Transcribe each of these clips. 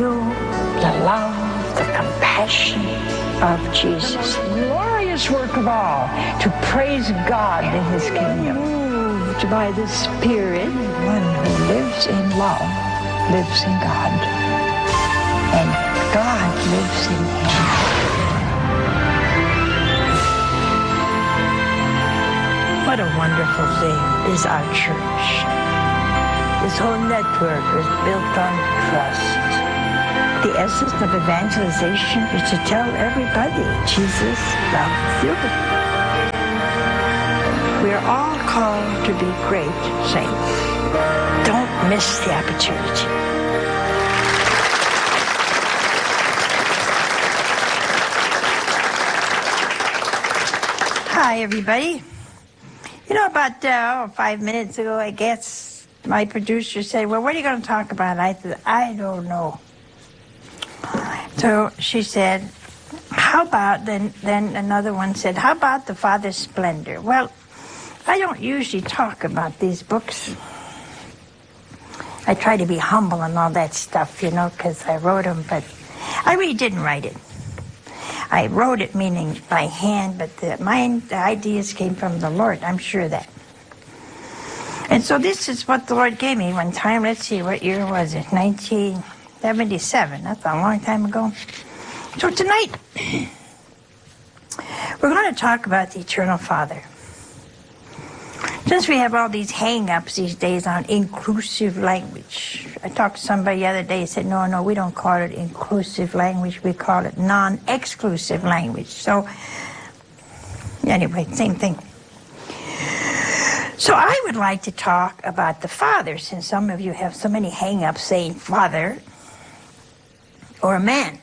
feel the love, the compassion of Jesus. Glorious work of all, to praise God in his kingdom. Moved by the Spirit, one who lives in love lives in God, and God lives in him. What a wonderful thing is our church. This whole network is built on trust. The essence of evangelization is to tell everybody Jesus loves you. We are all called to be great saints. Don't miss the opportunity. Hi, everybody. You know, about 5 minutes ago, I guess, my producer said, well, what are you going to talk about? I said, I don't know. So she said, how about, then another one said, how about the Father's Splendor? Well, I don't usually talk about these books. I try to be humble and all that stuff, you know, because I wrote them, but I really didn't write it. I wrote it, meaning by hand, but the ideas came from the Lord, I'm sure of that. And so this is what the Lord gave me one time. Let's see, what year was it? 1977. That's a long time ago. So tonight, we're going to talk about the Eternal Father. Since we have all these hang-ups these days on inclusive language. I talked to somebody the other day who said, no, we don't call it inclusive language, we call it non-exclusive language. So, anyway, same thing. So I would like to talk about the Father, since some of you have so many hang-ups saying Father or a man.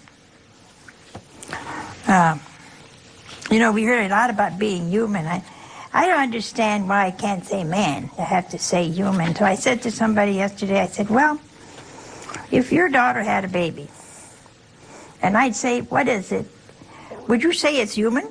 You know, we heard a lot about being human. I don't understand why I can't say man. I have to say human. So I said to somebody yesterday, I said, well, if your daughter had a baby, and I'd say, what is it? Would you say it's human?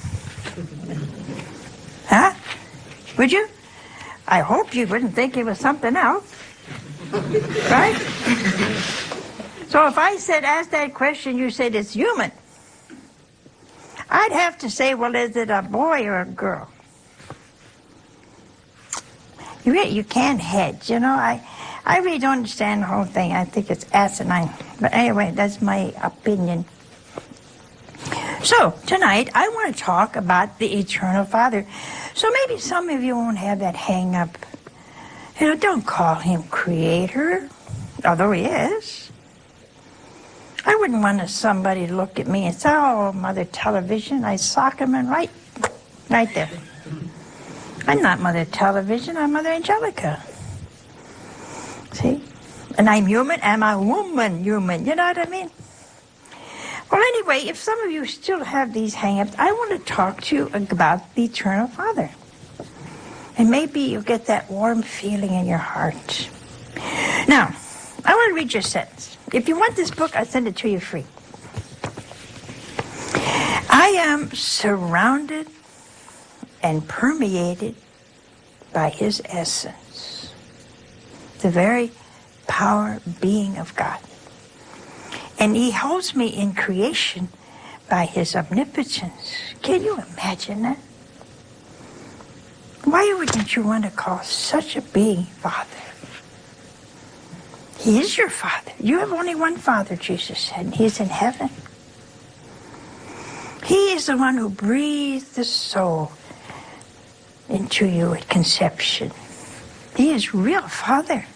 Huh? Would you? I hope you wouldn't think it was something else. Right? So if I said, ask that question, you said it's human. I'd have to say, well, is it a boy or a girl? You can't hedge, you know. I really don't understand the whole thing. I think it's asinine. But anyway, that's my opinion. So, tonight, I want to talk about the Eternal Father. So maybe some of you won't have that hang-up. You know, don't call him Creator, although he is. I wouldn't want somebody to look at me and say, oh, Mother Television, I sock him in right there. I'm not Mother Television, I'm Mother Angelica. See? And I'm human, and I'm a woman human, you know what I mean? Well, anyway, if some of you still have these hang-ups, I want to talk to you about the Eternal Father. And maybe you'll get that warm feeling in your heart. Now, I want to read you a sentence. If you want this book, I'll send it to you free. I am surrounded and permeated by his essence, the very power being of God. And he holds me in creation by his omnipotence. Can you imagine that? Why wouldn't you want to call such a being Father? He is your Father. You have only one Father, Jesus said, and he's in heaven. He is the one who breathed the soul into you at conception. He is real Father.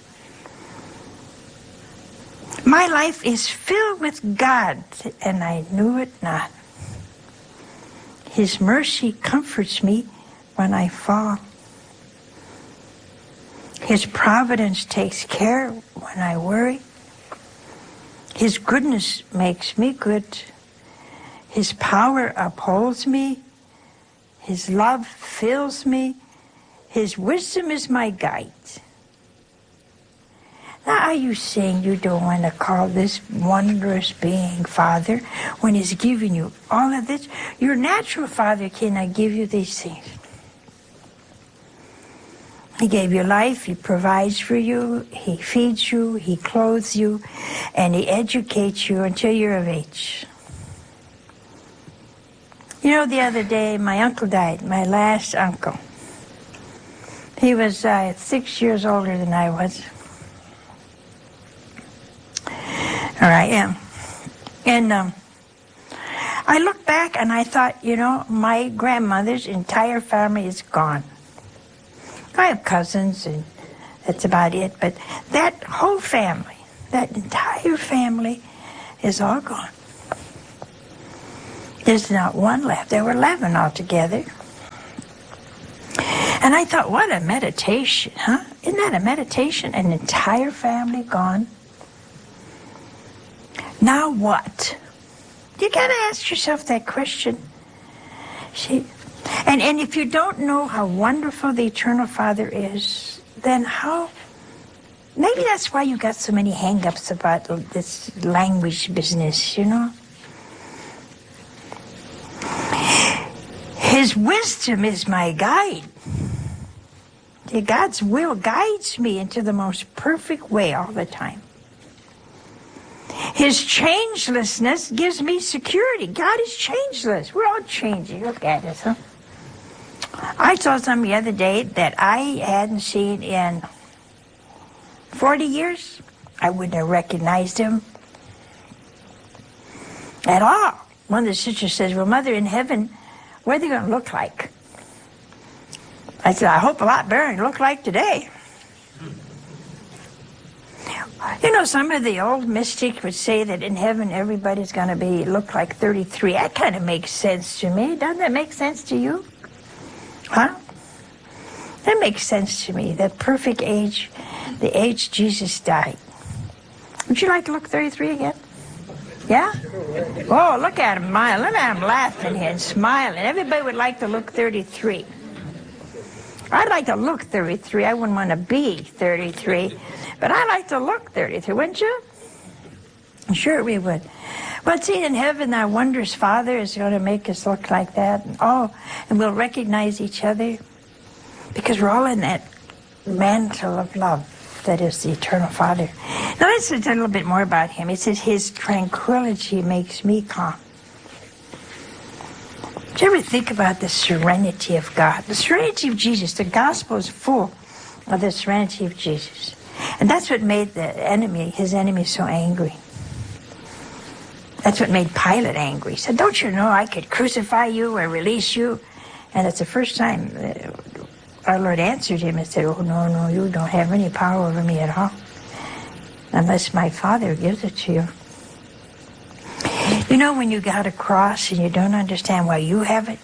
My life is filled with God, and I knew it not. His mercy comforts me when I fall. His providence takes care when I worry. His goodness makes me good. His power upholds me. His love fills me. His wisdom is my guide. Now, are you saying you don't want to call this wondrous being Father when he's giving you all of this? Your natural father cannot give you these things. He gave you life, He provides for you, He feeds you, He clothes you, and He educates you until you're of age. You know, the other day, my uncle died, my last uncle. He was 6 years older than I was. Or I am. And I look back and I thought, you know, my grandmother's entire family is gone. I have cousins and that's about it, but that whole family, that entire family is all gone. There's not one left. There were 11 altogether. And I thought, what a meditation, huh? Isn't that a meditation? An entire family gone? Now what? You got to ask yourself that question. See, and if you don't know how wonderful the Eternal Father is, then how? Maybe that's why you got so many hang-ups about this language business, you know? His wisdom is my guide. God's will guides me into the most perfect way all the time. His changelessness gives me security. God is changeless. We're all changing. Look at us, huh? I saw something the other day that I hadn't seen in 40 years. I wouldn't have recognized him at all. One of the sisters says, well, Mother, in heaven, what are they going to look like? I said, I hope a lot better than they look like today. You know, some of the old mystics would say that in heaven everybody's going to look like 33. That kind of makes sense to me. Doesn't that make sense to you? Huh? That makes sense to me. That perfect age, the age Jesus died. Would you like to look 33 again? Yeah? Oh, look at him. Look at him laughing here and smiling. Everybody would like to look 33. I'd like to look 33. I wouldn't want to be 33. But I like to look 33, wouldn't you? Sure we would. But see, in heaven, our wondrous Father is going to make us look like that. And we'll recognize each other because we're all in that mantle of love that is the Eternal Father. Now let's say a little bit more about him. It says, his tranquility makes me calm. Do you ever think about the serenity of God? The serenity of Jesus. The gospel is full of the serenity of Jesus. And that's what made his enemy so angry. That's what made Pilate angry. He said, don't you know I could crucify you or release you? And it's the first time our Lord answered him and said, oh, no, you don't have any power over me at all, unless my Father gives it to you. You know when you got a cross and you don't understand why you have it?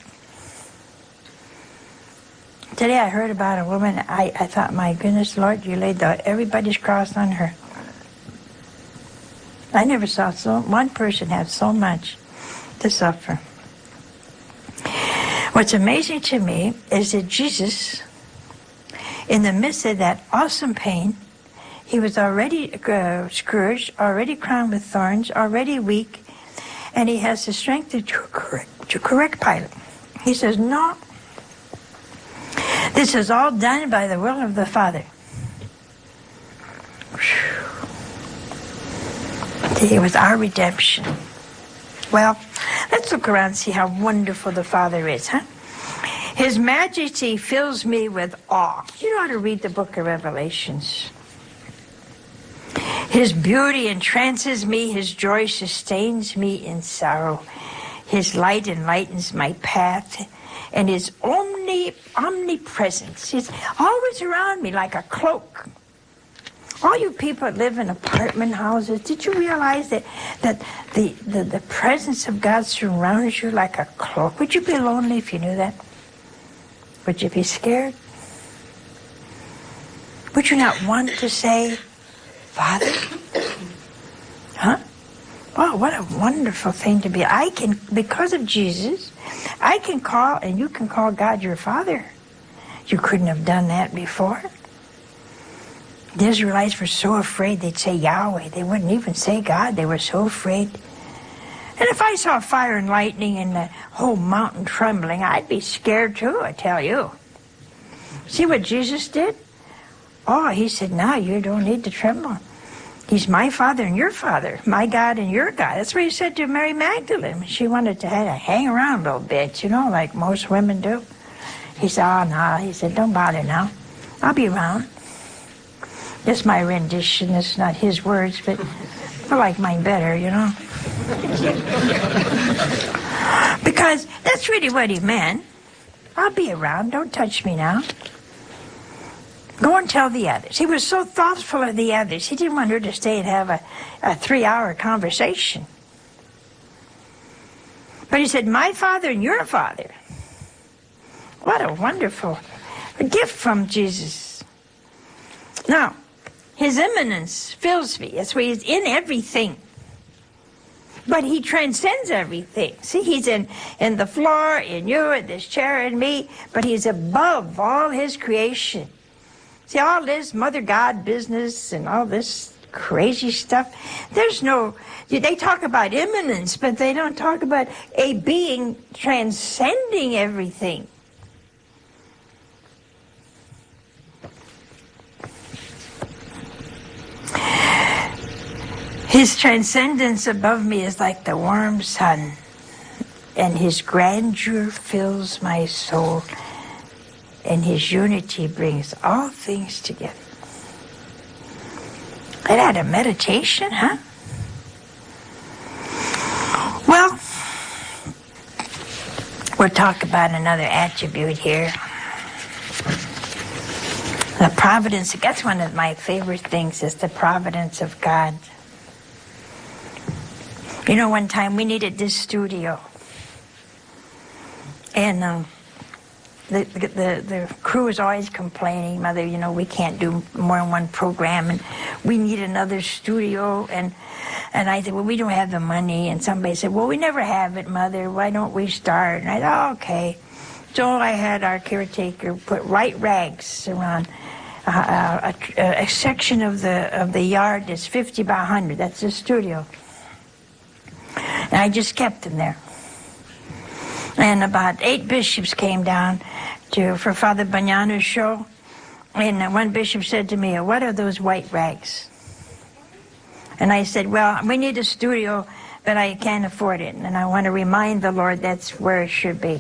Today I heard about a woman, I thought, my goodness, Lord, you laid everybody's cross on her. I never saw one person have so much to suffer. What's amazing to me is that Jesus, in the midst of that awesome pain, he was already scourged, already crowned with thorns, already weak, and he has the strength to correct Pilate. He says, no, this is all done by the will of the Father. It was our redemption. Well, let's look around and see how wonderful the Father is, huh? His majesty fills me with awe. You know how to read the book of Revelations. His beauty entrances me, his joy sustains me in sorrow. His light enlightens my path, and his omnipresence is always around me like a cloak. All you people that live in apartment houses, did you realize that the presence of God surrounds you like a cloak? Would you be lonely if you knew that? Would you be scared? Would you not want to say, Father? Huh? Oh, what a wonderful thing to be. Because of Jesus, I can call, and you can call God your Father. You couldn't have done that before. The Israelites were so afraid they'd say Yahweh. They wouldn't even say God. They were so afraid. And if I saw fire and lightning and the whole mountain trembling, I'd be scared too, I tell you. See what Jesus did? Oh, he said, no, you don't need to tremble. He's my Father and your Father, my God and your God. That's what he said to Mary Magdalene. She wanted to hang around a little bit, you know, like most women do. He said, oh, no. He said, don't bother now. I'll be around. It's my rendition. It's not his words, but I like mine better, you know. Because that's really what he meant. I'll be around. Don't touch me now. Go and tell the others. He was so thoughtful of the others. He didn't want her to stay and have a 3-hour conversation. But he said, my Father and your Father. What a wonderful gift from Jesus. Now, his immanence fills me. That's why he's in everything. But he transcends everything. See, he's in the floor, in you, in this chair, in me, but he's above all his creation. See, all this Mother God business and all this crazy stuff, there's no, they talk about immanence, but they don't talk about a being transcending everything. His transcendence above me is like the warm sun, and his grandeur fills my soul, and his unity brings all things together. Isn't that a meditation, huh? Well, we'll talk about another attribute here. The providence, that's one of my favorite things, is the providence of God. You know, one time we needed this studio, and the crew is always complaining, Mother, you know, we can't do more than one program, and we need another studio, and I said, well, we don't have the money, and somebody said, well, we never have it, Mother, why don't we start? And I thought, okay. So I had our caretaker put white rags around a section of the yard that's 50 by 100, that's the studio. And I just kept them there. And about 8 bishops came down for Father Bagnano's show. And one bishop said to me, what are those white rags? And I said, well, we need a studio, but I can't afford it. And I want to remind the Lord that's where it should be.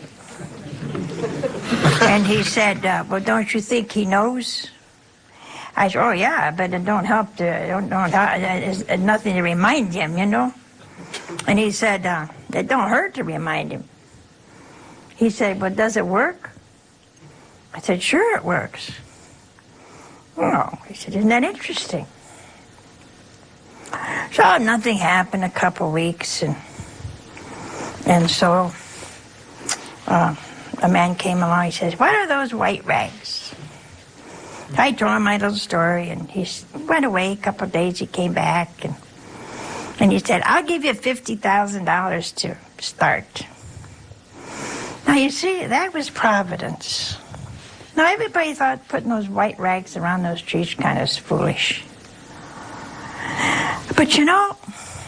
And he said, well, don't you think he knows? I said, oh, yeah, but it don't help there's nothing to remind him, you know? And he said, it don't hurt to remind him. He said, well, does it work? I said, sure it works. Oh, he said, isn't that interesting? So nothing happened, a couple weeks, and so a man came along, he says, what are those white rags? I told him my little story, and he went away a couple of days, he came back, and he said, I'll give you $50,000 to start. Now, you see, that was providence. Now, everybody thought putting those white rags around those trees kind of foolish. But, you know,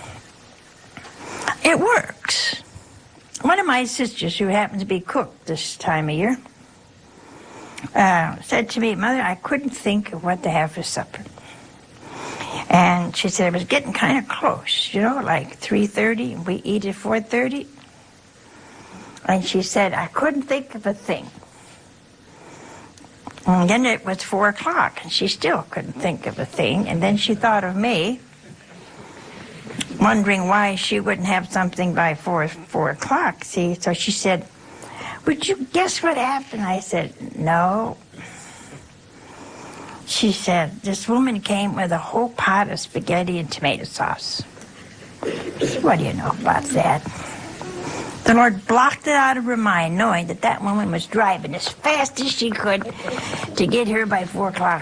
it works. One of my sisters, who happens to be cook this time of year, said to me, Mother, I couldn't think of what to have for supper. And she said, it was getting kind of close, you know, like 3:30, and we eat at 4:30. And she said, I couldn't think of a thing. And then it was 4 o'clock, and she still couldn't think of a thing. And then she thought of me, wondering why she wouldn't have something by 4 o'clock, see? So she said, would you guess what happened? I said, no. She said, this woman came with a whole pot of spaghetti and tomato sauce. What do you know about that? The Lord blocked it out of her mind, knowing that that woman was driving as fast as she could to get here by 4 o'clock.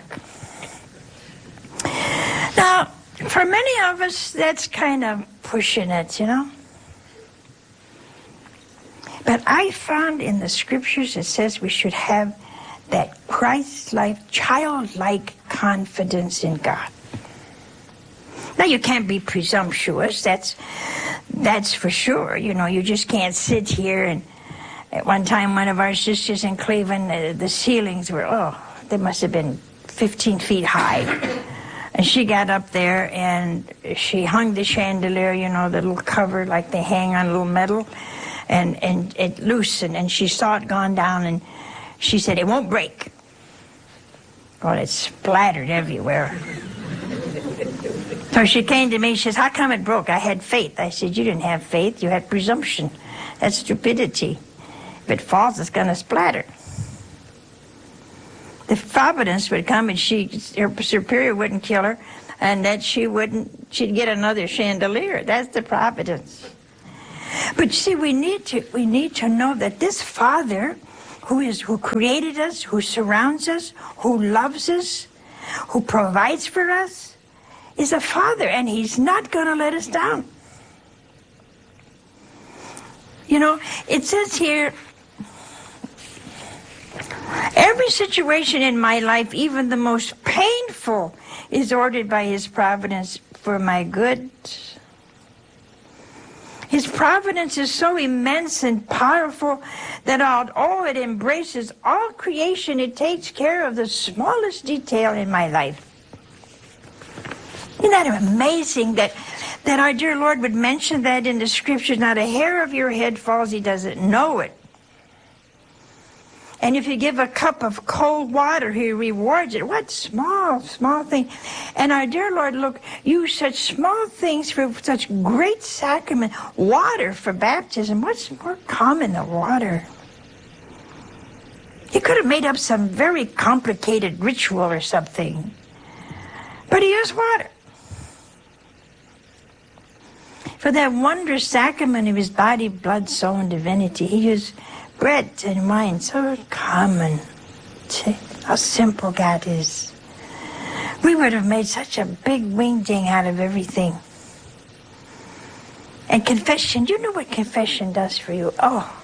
Now, for many of us, that's kind of pushing it, you know. But I found in the scriptures it says we should have that Christ-like, childlike confidence in God. Now, you can't be presumptuous, that's for sure. You know, you just can't sit here and... At one time, one of our sisters in Cleveland, the ceilings were, they must have been 15 feet high. And she got up there and she hung the chandelier, you know, the little cover like they hang on a little metal, and it loosened, and she saw it gone down, and she said, "It won't break." Well, it splattered everywhere. So she came to me, she says, "How come it broke?" I had faith. I said, "You didn't have faith, you had presumption. That's stupidity. If it falls, it's going to splatter." The providence would come and her superior wouldn't kill her, and that she'd get another chandelier. That's the providence. But you see, we need to know that this Father who created us, who surrounds us, who loves us, who provides for us, is a Father, and He's not going to let us down. You know, it says here, every situation in my life, even the most painful, is ordered by His providence for my good. His providence is so immense and powerful that although it embraces all creation, it takes care of the smallest detail in my life. Isn't that amazing that our dear Lord would mention that in the Scriptures? Not a hair of your head falls, He doesn't know it. And if you give a cup of cold water, He rewards it. What small thing. And our dear Lord, look, use such small things for such great sacrament. Water for baptism. What's more common than water? He could have made up some very complicated ritual or something. But He used water. For that wondrous sacrament of His body, blood, soul, and divinity, He used bread and wine. So common. See how simple God is. We would have made such a big wing-ding out of everything. And confession, you know what confession does for you? Oh,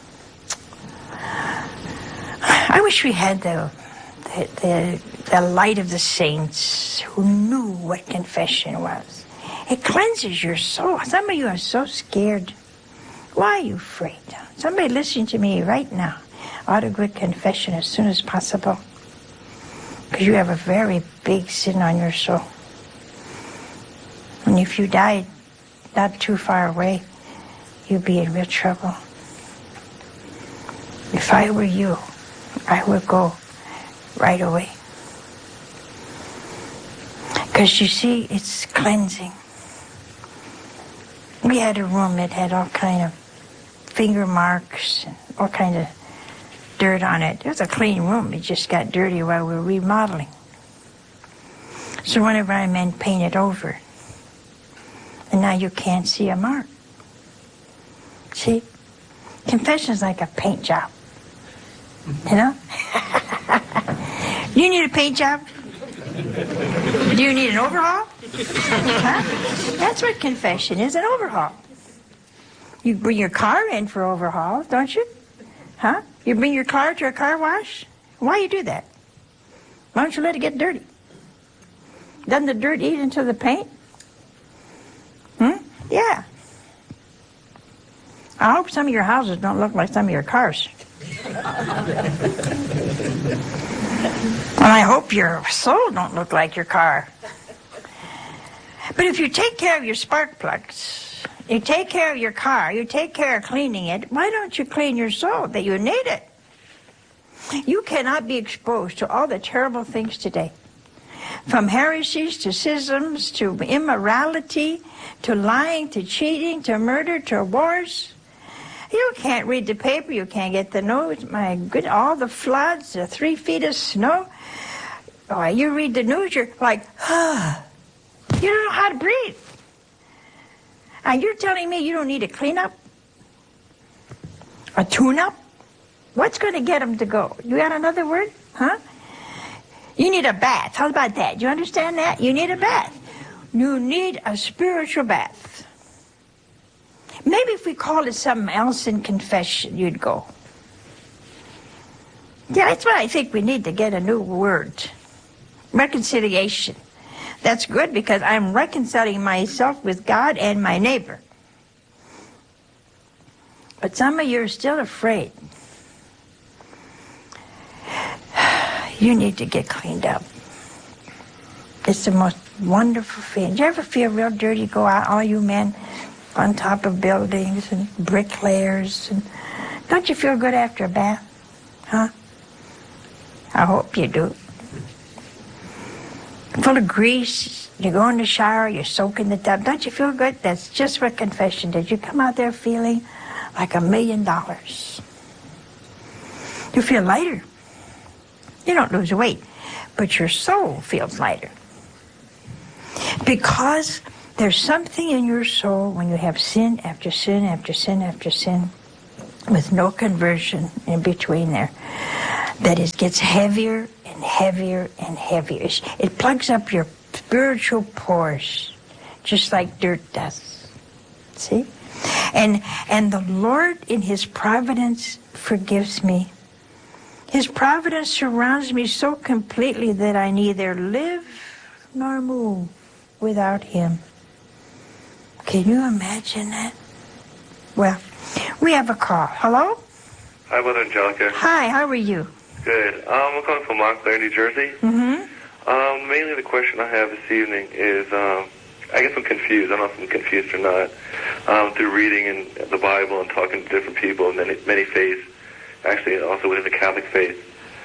I wish we had the light of the saints who knew what confession was. It cleanses your soul. Some of you are so scared. Why are you afraid? Somebody listening to me right now ought to get confession as soon as possible, because you have a very big sin on your soul. And if you died not too far away, you'd be in real trouble. If I were you, I would go right away. Because you see, it's cleansing. We had a room that had all kind of finger marks and all kind of dirt on it. It was a clean room. It just got dirty while we were remodeling. So one of our men painted over. And now you can't see a mark. See? Confession's like a paint job. You know? You need a paint job? Do you need an overhaul? Huh? That's what confession is, an overhaul. You bring your car in for overhaul, don't you? Huh? You bring your car to a car wash? Why you do that? Why don't you let it get dirty? Doesn't the dirt eat into the paint? Yeah. I hope some of your houses don't look like some of your cars. And I hope your soul don't look like your car. But if you take care of your spark plugs, you take care of your car, you take care of cleaning it, why don't you clean your soul? That you need it. You cannot be exposed to all the terrible things today. From heresies to schisms to immorality to lying to cheating to murder to wars. You can't read the paper, you can't get the news. My good, all the floods, the 3 feet of snow. Oh, you read the news, you're like, you don't know how to breathe. And you're telling me you don't need a cleanup? A tune-up? What's going to get them to go? You got another word? Huh? You need a bath. How about that? Do you understand that? You need a bath. You need a spiritual bath. Maybe if we called it something else in confession, you'd go. Yeah, that's why I think we need to get a new word. Reconciliation. That's good because I'm reconciling myself with God and my neighbor. But some of you are still afraid. You need to get cleaned up. It's the most wonderful feeling. Do you ever feel real dirty? Go out, all you men, on top of buildings and bricklayers. And don't you feel good after a bath? Huh? I hope you do. Full of grease. You go in the shower, you soak in the tub. Don't you feel good? That's just what confession did. You come out there feeling like $1 million. You feel lighter. You don't lose weight, but your soul feels lighter. Because there's something in your soul when you have sin after sin after sin after sin with no conversion in between there, that it gets heavier and heavier and heavier. It plugs up your spiritual pores just like dirt does. See? And the Lord in His providence forgives me. His providence surrounds me so completely that I neither live nor move without Him. Can you imagine that? Well, we have a call. Hello? Hi, Mother Angelica. Hi, how are you? Good. I'm calling from Montclair, New Jersey. Mm-hmm. Mainly the question I have this evening is, I guess I'm confused. I don't know if I'm confused or not. Through reading in the Bible and talking to different people in many faiths, actually also within the Catholic faith.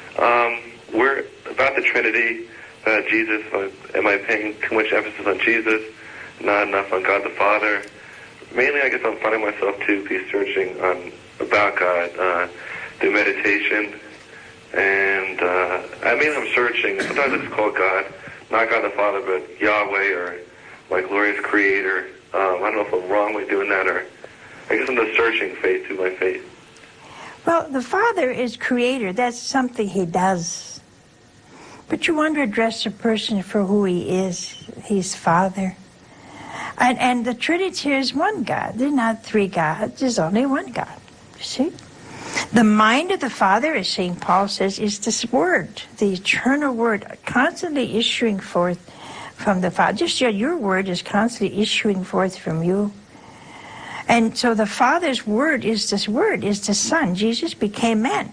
We're about the Trinity, Jesus. Am I paying too much emphasis on Jesus, not enough on God the Father? Mainly, I guess I'm finding myself to be searching about God through meditation. And I'm searching. Sometimes I just call God, not God the Father, but Yahweh or my glorious Creator. I don't know if I'm wrong with doing that, or I guess I'm just searching faith through my faith. Well, the Father is Creator. That's something He does. But you want to address a person for who He is. He's Father. And the Trinity is one God. There's not three gods. There's only one God. You see? The mind of the Father, as St. Paul says, is this Word, the eternal Word, constantly issuing forth from the Father. Just your Word is constantly issuing forth from you. And so the Father's Word is this Word, is the Son. Jesus became man.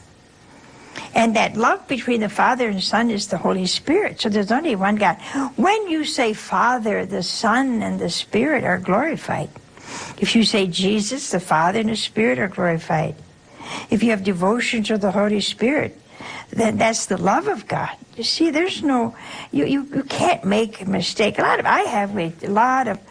And that love between the Father and Son is the Holy Spirit. So there's only one God. When you say Father, the Son, and the Spirit are glorified. If you say Jesus, the Father and the Spirit are glorified. If you have devotion to the Holy Spirit, then that's the love of God. You see, there's no, you can't make a mistake. I have a lot of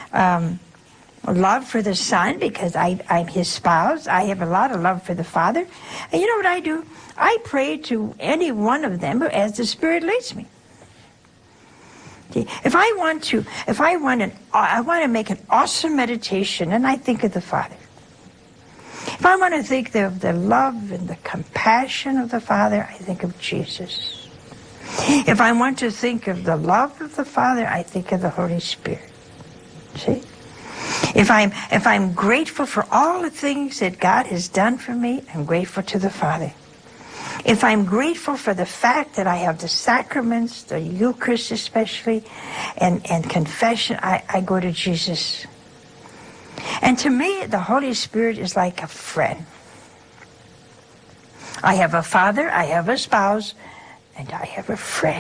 love for the Son because I'm His spouse. I have a lot of love for the Father. And you know what I do? I pray to any one of them as the Spirit leads me. See, I want to make an awesome meditation, and I think of the Father. If I want to think of the love and the compassion of the Father, I think of Jesus. If I want to think of the love of the Father, I think of the Holy Spirit. See? If I'm grateful for all the things that God has done for me, I'm grateful to the Father. If I'm grateful for the fact that I have the sacraments, the Eucharist especially, and confession, I go to Jesus. And to me, the Holy Spirit is like a friend. I have a father, I have a spouse, and I have a friend.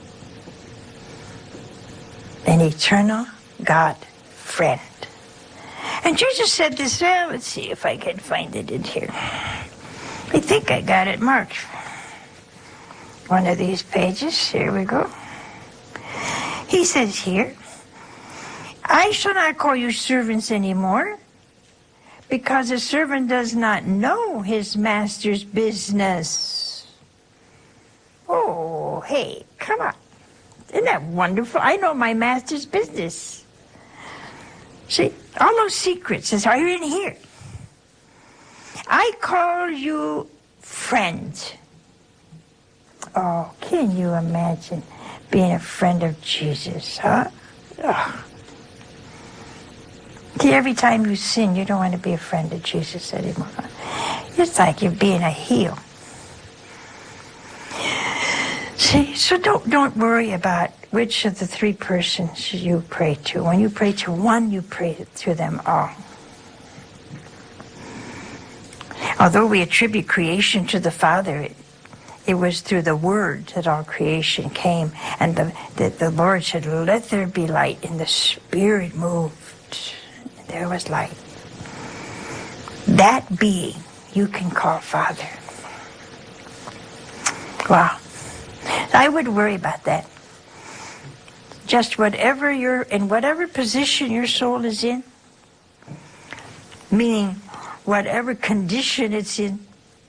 An eternal God friend. And Jesus said this, well, let's see if I can find it in here. I think I got it marked. One of these pages, here we go. He says here, I shall not call you servants anymore, because a servant does not know his master's business. Oh, hey, come on. Isn't that wonderful? I know my master's business. See, all those secrets are in here. I call you friend. Oh, can you imagine being a friend of Jesus, huh? Oh. See, every time you sin, you don't want to be a friend of Jesus anymore. It's like you're being a heel. See, so don't worry about which of the three persons you pray to. When you pray to one, you pray to them all. Although we attribute creation to the Father, It was through the Word that all creation came, and the Lord said, "Let there be light," and the Spirit moved. There was light. That being you can call Father. Wow. I would worry about that. Just whatever in whatever position your soul is in, meaning whatever condition it's in,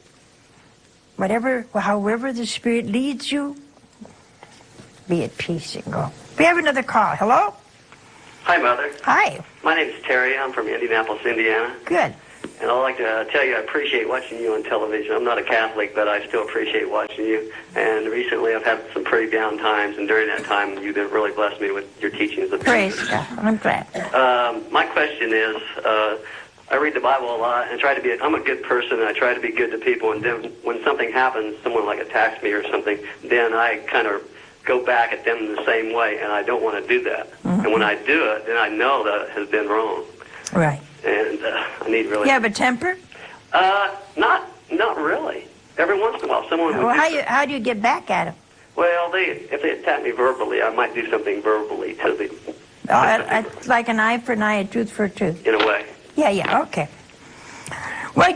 however the Spirit leads you, be at peace and go. We have another call. Hello? Hi, Mother. Hi. My name is Terry. I'm from Indianapolis, Indiana. Good. And I'd like to tell you I appreciate watching you on television. I'm not a Catholic, but I still appreciate watching you. And recently I've had some pretty down times, and during that time you've really blessed me with your teachings of Praise Jesus. God. I'm glad. My question is, I read the Bible a lot and I'm a good person, and I try to be good to people, and then when something happens, someone like attacks me or something, then I kind of go back at them in the same way, and I don't want to do that. Mm-hmm. And when I do it, then I know that it has been wrong. Right. And I need really... You have a temper? Not really. Every once in a while, someone... Well, how do you get back at them? Well, if they attack me verbally, I might do something verbally to them. Like an eye for an eye, a tooth for a tooth. In a way. Yeah, okay. Well,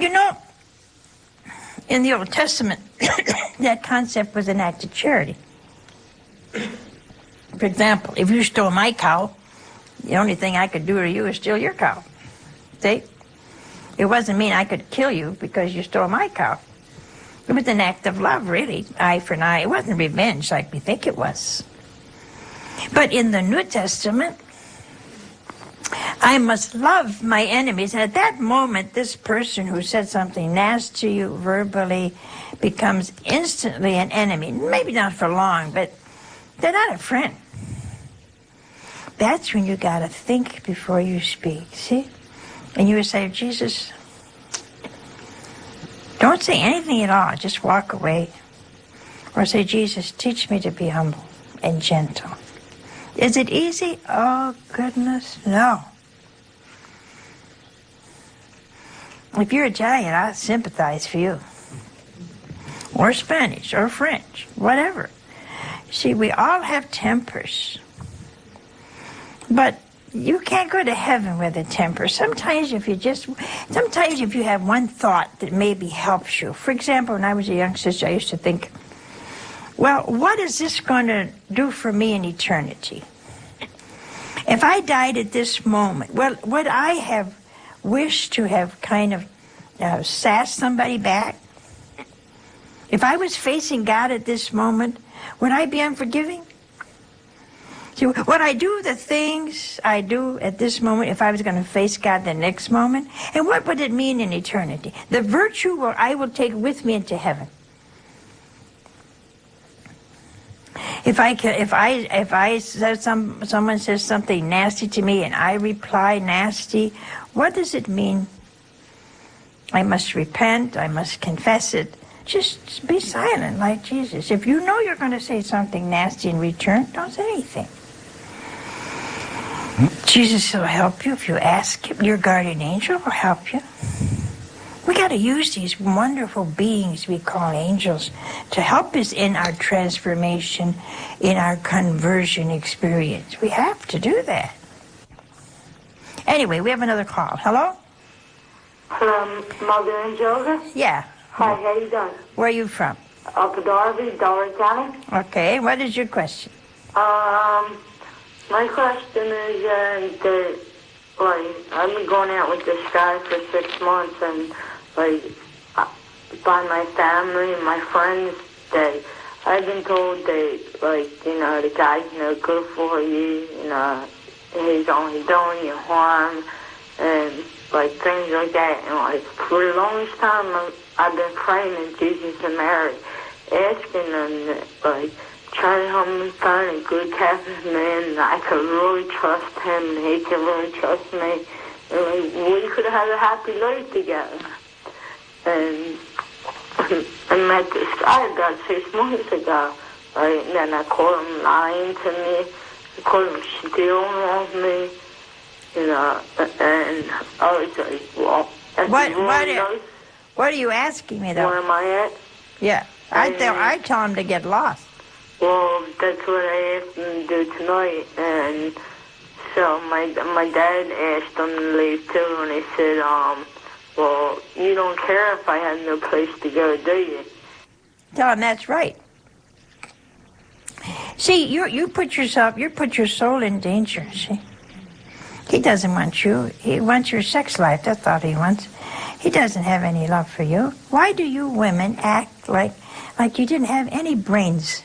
in the Old Testament, that concept was an act of charity. For example, if you stole my cow, the only thing I could do to you is steal your cow. See? It wasn't mean I could kill you because you stole my cow. It was an act of love, really, eye for an eye. It wasn't revenge like we think it was. But in the New Testament, I must love my enemies. And at that moment, this person who said something nasty to you verbally becomes instantly an enemy. Maybe not for long, but they're not a friend. That's when you got to think before you speak, see? And you would say, Jesus, don't say anything at all. Just walk away. Or say, Jesus, teach me to be humble and gentle. Is it easy? Oh, goodness, no. If you're Italian, I sympathize for you. Or Spanish, or French, whatever. See, we all have tempers. But you can't go to heaven with a temper. Sometimes if you have one thought that maybe helps you. For example, when I was a young sister, I used to think, well, what is this going to do for me in eternity? If I died at this moment, well, would I have wished to have kind of sassed somebody back? If I was facing God at this moment, would I be unforgiving? See, would I do the things I do at this moment if I was going to face God the next moment? And what would it mean in eternity? The virtue I will take with me into heaven. Someone says something nasty to me and I reply nasty, what does it mean? I must repent, I must confess it. Just be silent like Jesus. If you know you're going to say something nasty in return, don't say anything. Jesus will help you if you ask him. Your guardian angel will help you. We got to use these wonderful beings we call angels to help us in our transformation, in our conversion experience. We have to do that. Anyway, we have another call. Hello? From Mother and Joseph? Yeah. Hi, how you doing? Where are you from? Up in Darby, Delaware County. Okay, what is your question? My question is that, I've been going out with this guy for 6 months, and, by my family and my friends, that I've been told that, the guy's no good for you, he's only doing you harm, and, things like that. And, for the longest time, I've been praying to Jesus and Mary, asking them, trying to help me find a good Catholic man that I could really trust him and he could really trust me. And we could have had a happy life together. And I met this guy about 6 months ago. And then I caught him lying to me. I caught him stealing off me. And I was like, well, that's really nice. What are you asking me, though? Where am I at? Yeah. I tell him to get lost. Well, that's what I asked him to do tonight, and so my dad asked him to leave too, and he said, well, you don't care if I have no place to go, do you? Tell him that's right. See, you put your soul in danger, see? He doesn't want you. He wants your sex life. That's all he wants. He doesn't have any love for you. Why do you women act like you didn't have any brains?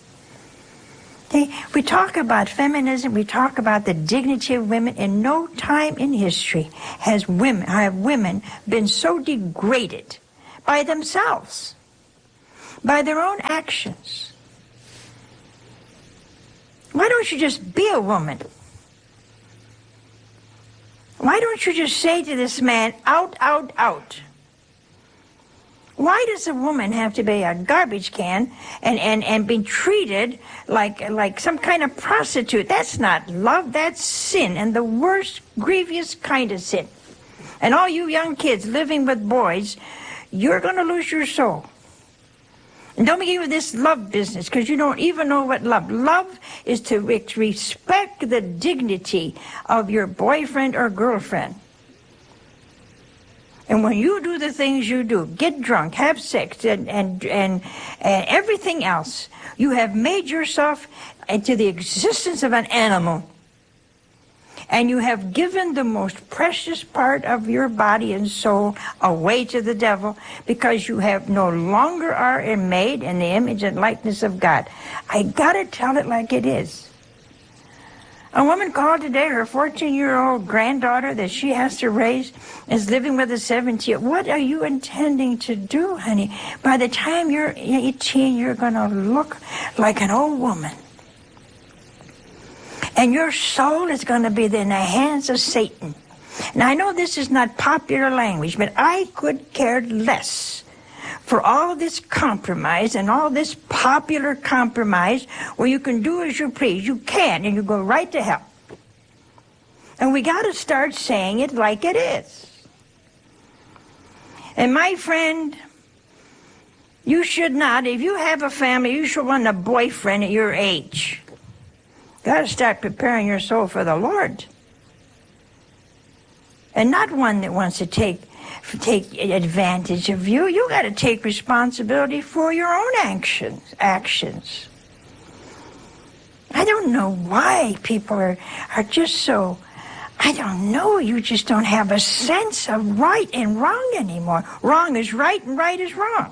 We talk about feminism. We talk about the dignity of women. In no time in history have women been so degraded by themselves, by their own actions. Why don't you just be a woman? Why don't you just say to this man, out, out, out? Why does a woman have to be a garbage can and be treated like some kind of prostitute? That's not love, that's sin, and the worst, grievous kind of sin. And all you young kids living with boys, you're going to lose your soul. And don't begin with this love business, because you don't even know what love. Love is to respect the dignity of your boyfriend or girlfriend. And when you do the things you do, get drunk, have sex, and everything else, you have made yourself into the existence of an animal. And you have given the most precious part of your body and soul away to the devil, because you have no longer are made in the image and likeness of God. I gotta tell it like it is. A woman called today, her 14-year-old granddaughter that she has to raise is living with a 17-year-old. What are you intending to do, honey? By the time you're 18, you're gonna look like an old woman. And your soul is going to be in the hands of Satan. And I know this is not popular language, but I could care less for all this compromise and all this popular compromise where you can do as you please. You can, and you go right to hell. And we got to start saying it like it is. And my friend, you should not, if you have a family, you should want a boyfriend at your age. Got to start preparing your soul for the Lord, and not one that wants to take advantage of you. You got to take responsibility for your own actions. I don't know why people are just so. I don't know. You just don't have a sense of right and wrong anymore. Wrong is right and right is wrong.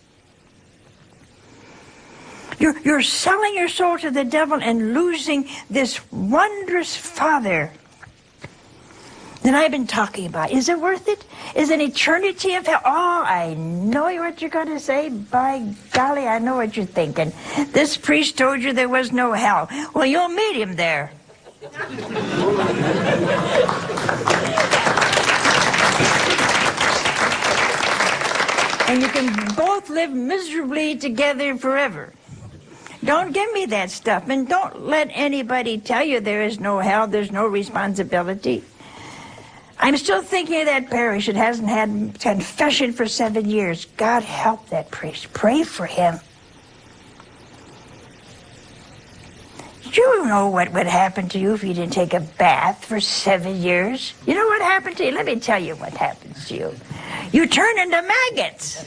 You're selling your soul to the devil and losing this wondrous Father that I've been talking about. Is it worth it? Is an eternity of hell? Oh, I know what you're going to say. By golly, I know what you're thinking. This priest told you there was no hell. Well, you'll meet him there. And you can both live miserably together forever. Don't give me that stuff, and don't let anybody tell you there is no hell, there's no responsibility. I'm still thinking of that parish that hasn't had confession for 7 years. God help that priest. Pray for him. You know what would happen to you if you didn't take a bath for 7 years. You know what happened to you? Let me tell you what happens to you. You turn into maggots.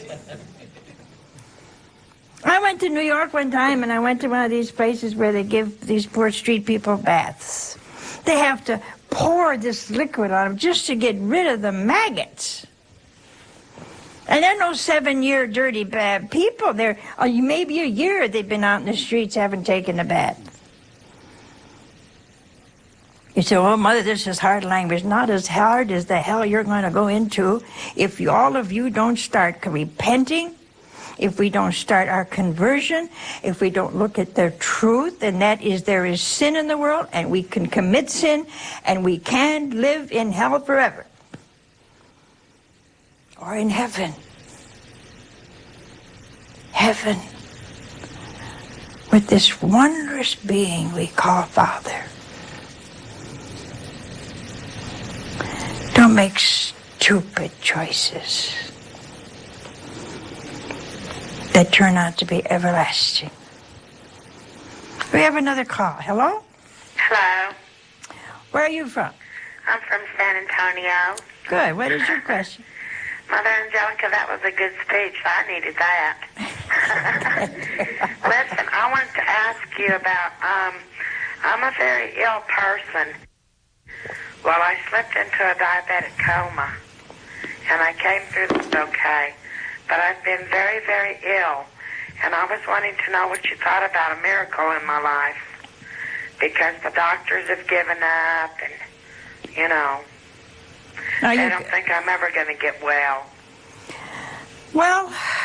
I went to New York one time, and I went to one of these places where they give these poor street people baths. They have to pour this liquid on them just to get rid of the maggots. And they're no 7-year dirty bad people. They're maybe a year they've been out in the streets, haven't taken a bath. You say, oh, Mother, this is hard language. Not as hard as the hell you're going to go into if all of you don't start repenting, if we don't start our conversion, if we don't look at the truth, and that is there is sin in the world, and we can commit sin, and we can live in hell forever. Or in heaven. Heaven. With this wondrous being we call Father. Don't make stupid choices. that turn out to be everlasting. We have another call. Hello? Hello. Where are you from? I'm from San Antonio. Good. What is your question? Mother Angelica, that was a good speech. I needed that. Listen, I wanted to ask you about, I'm a very ill person. Well, I slipped into a diabetic coma, and I came through this okay. But I've been very, very ill, and I was wanting to know what you thought about a miracle in my life. Because the doctors have given up, and, you know, they don't think I'm ever going to get well. Well,